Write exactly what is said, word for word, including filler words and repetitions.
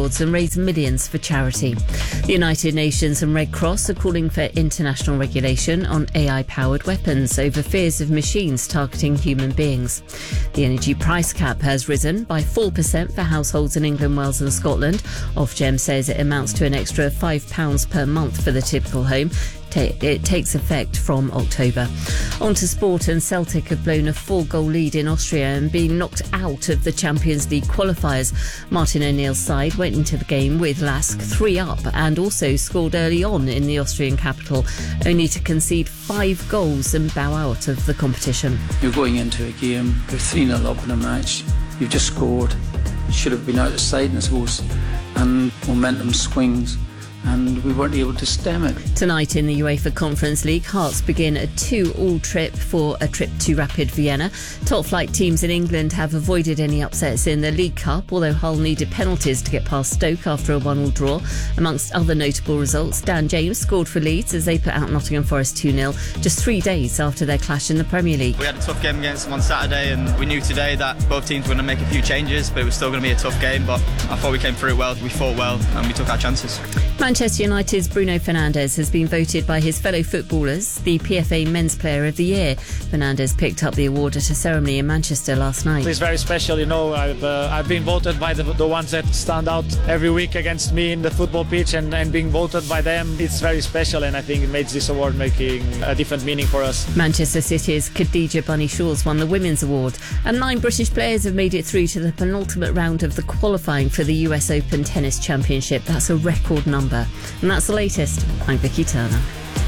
awards and raise millions for charity. The United Nations and Red Cross are calling for international regulation on A I-powered weapons over fears of machines targeting human beings. The energy price cap has risen by four percent for households in England, Wales and Scotland. Ofgem says it amounts to an extra five pounds per month for the typical home. It takes effect from October. On to sport, and Celtic have blown a four-goal lead in Austria and been knocked out of the Champions League qualifiers. Martin O'Neill's side went into the game with Lask three up and also scored early on in the Austrian capital, only to concede five goals and bow out of the competition. You're going into a game, you're three nil up in a match, you've just scored, should have been out of sight, I suppose, and momentum swings, and we weren't able to stem it. Tonight in the UEFA Conference League, Hearts begin a two-all trip for a trip to Rapid Vienna. Top flight teams in England have avoided any upsets in the League Cup, although Hull needed penalties to get past Stoke after a one-all draw. Amongst other notable results, Dan James scored for Leeds as they put out Nottingham Forest two nil, just three days after their clash in the Premier League. We had a tough game against them on Saturday, and we knew today that both teams were going to make a few changes, but it was still going to be a tough game. But I thought we came through it well, we fought well, and we took our chances. Manchester United's Bruno Fernandes has been voted by his fellow footballers the P F A Men's Player of the Year. Fernandes picked up the award at a ceremony in Manchester last night. It's very special, you know. I've uh, I've been voted by the, the ones that stand out every week against me in the football pitch, and, and being voted by them, it's very special, and I think it makes this award making a different meaning for us. Manchester City's Khadija Bunny Shaw's won the Women's Award, and nine British players have made it through to the penultimate round of the qualifying for the U S Open Tennis Championship. That's a record number. And that's the latest. I'm Vicky Turner.